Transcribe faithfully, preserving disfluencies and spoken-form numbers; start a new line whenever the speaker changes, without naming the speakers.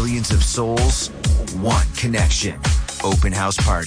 millions of souls, one connection. Open House Party.